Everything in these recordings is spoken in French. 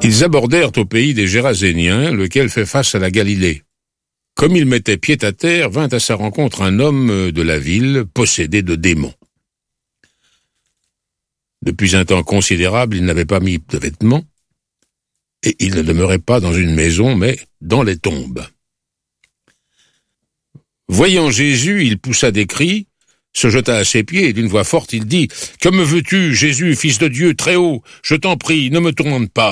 Ils abordèrent au pays des Géraséniens, lequel fait face à la Galilée. Comme il mettait pied à terre, vint à sa rencontre un homme de la ville, possédé de démons. Depuis un temps considérable, il n'avait pas mis de vêtements, et il ne demeurait pas dans une maison, mais dans les tombes. Voyant Jésus, il poussa des cris, se jeta à ses pieds, et d'une voix forte, il dit « Que me veux-tu, Jésus, fils de Dieu, très haut? Je t'en prie, ne me tourmente pas. »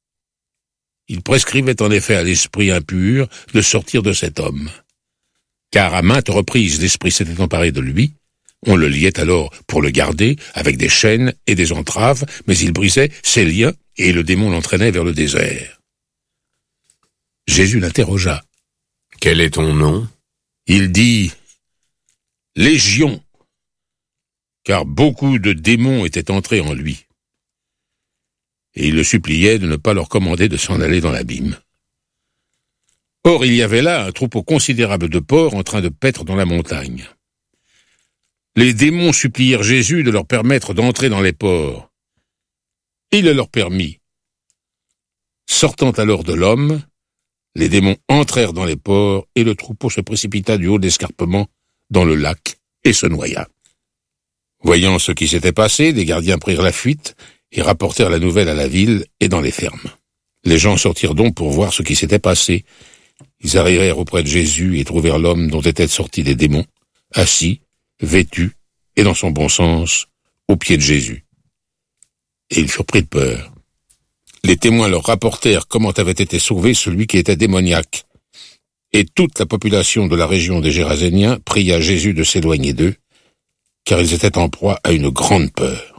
Il prescrivait en effet à l'esprit impur de sortir de cet homme. Car à maintes reprises, l'esprit s'était emparé de lui. On le liait alors pour le garder, avec des chaînes et des entraves, mais il brisait ses liens, et le démon l'entraînait vers le désert. Jésus l'interrogea. « Quel est ton nom ?» Il dit « Légion », car beaucoup de démons étaient entrés en lui. Et il le suppliait de ne pas leur commander de s'en aller dans l'abîme. Or, il y avait là un troupeau considérable de porcs en train de paître dans la montagne. Les démons supplièrent Jésus de leur permettre d'entrer dans les porcs. Il le leur permit. Sortant alors de l'homme, les démons entrèrent dans les porcs et le troupeau se précipita du haut de l'escarpement dans le lac et se noya. Voyant ce qui s'était passé, les gardiens prirent la fuite et rapportèrent la nouvelle à la ville et dans les fermes. Les gens sortirent donc pour voir ce qui s'était passé. Ils arrivèrent auprès de Jésus et trouvèrent l'homme dont étaient sortis les démons, assis, vêtu et dans son bon sens, aux pieds de Jésus. Et ils furent pris de peur. Les témoins leur rapportèrent comment avait été sauvé celui qui était démoniaque. Et toute la population de la région des Géraséniens pria Jésus de s'éloigner d'eux, car ils étaient en proie à une grande peur.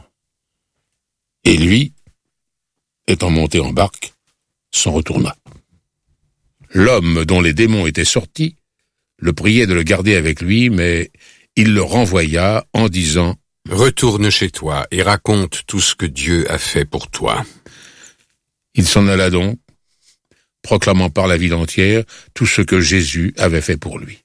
Et lui, étant monté en barque, s'en retourna. L'homme dont les démons étaient sortis le priait de le garder avec lui, mais il le renvoya en disant « Retourne chez toi et raconte tout ce que Dieu a fait pour toi. » Il s'en alla donc, proclamant par la ville entière tout ce que Jésus avait fait pour lui.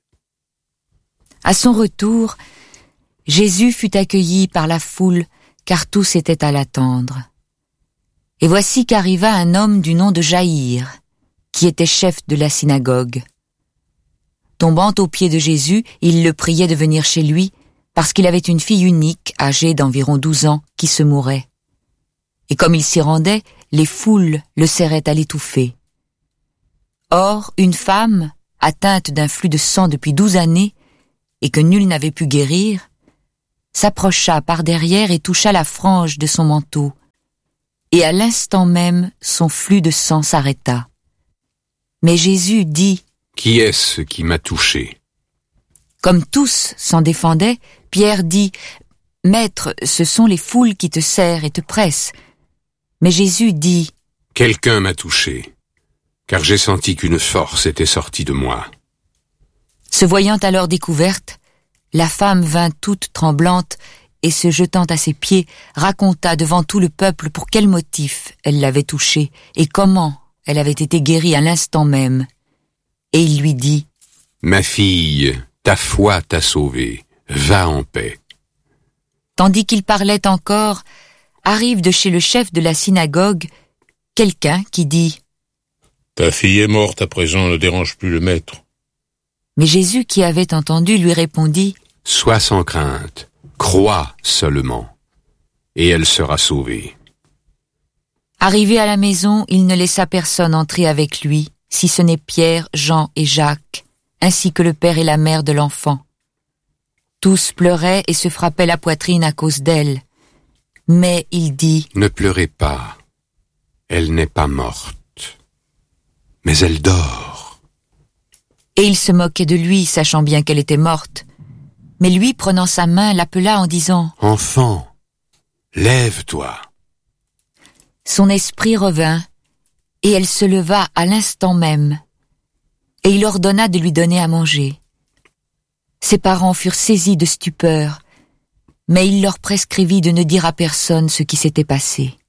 À son retour, Jésus fut accueilli par la foule, car tous étaient à l'attendre. Et voici qu'arriva un homme du nom de Jaïr, qui était chef de la synagogue. Tombant aux pieds de Jésus, il le priait de venir chez lui, parce qu'il avait une fille unique, âgée d'environ 12 ans, qui se mourait. Et comme il s'y rendait, les foules le serraient à l'étouffer. Or, une femme, atteinte d'un flux de sang depuis 12 années, et que nul n'avait pu guérir, s'approcha par derrière et toucha la frange de son manteau, et à l'instant même, son flux de sang s'arrêta. Mais Jésus dit « Qui est-ce qui m'a touché ?» Comme tous s'en défendaient, Pierre dit « Maître, ce sont les foules qui te serrent et te pressent. » Mais Jésus dit « Quelqu'un m'a touché, car j'ai senti qu'une force était sortie de moi. » Se voyant alors découverte, la femme vint toute tremblante et se jetant à ses pieds, raconta devant tout le peuple pour quel motif elle l'avait touché et comment elle avait été guérie à l'instant même. Et il lui dit « Ma fille, ta foi t'a sauvée, va en paix. » Tandis qu'il parlait encore, arrive de chez le chef de la synagogue quelqu'un qui dit « Ta fille est morte, à présent ne dérange plus le maître. » Mais Jésus qui avait entendu lui répondit « Sois sans crainte, crois seulement, et elle sera sauvée. » Arrivé à la maison, il ne laissa personne entrer avec lui, si ce n'est Pierre, Jean et Jacques, ainsi que le père et la mère de l'enfant. Tous pleuraient et se frappaient la poitrine à cause d'elle. Mais il dit « Ne pleurez pas, elle n'est pas morte, mais elle dort. » Et il se moquait de lui, sachant bien qu'elle était morte. Mais lui, prenant sa main, l'appela en disant « Enfant, lève-toi. » Son esprit revint, et elle se leva à l'instant même, et il ordonna de lui donner à manger. Ses parents furent saisis de stupeur, mais il leur prescrivit de ne dire à personne ce qui s'était passé.